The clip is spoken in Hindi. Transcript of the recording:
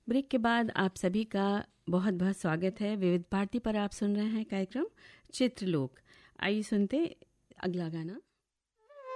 ब्रेक के बाद आप सभी का बहुत बहुत स्वागत है। विविध भारती पर आप सुन रहे हैं कार्यक्रम चित्रलोक। आइए सुनते अगला गाना।